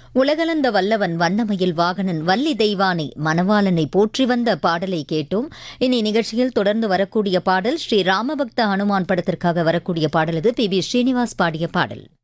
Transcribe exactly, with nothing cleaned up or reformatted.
உலகளந்த வல்லவன் வண்ணமயில் வாகனன் வள்ளி தெய்வானை மணவாளனை போற்றி வந்த பாடலை கேட்டோம். இனி நிகழ்ச்சியில் தொடர்ந்து வரக்கூடிய பாடல் ஸ்ரீ ராமபக்த ஹனுமான் படத்திற்காக வரக்கூடிய பாடல் இது. பி பி ஸ்ரீனிவாஸ் பாடிய பாடல்.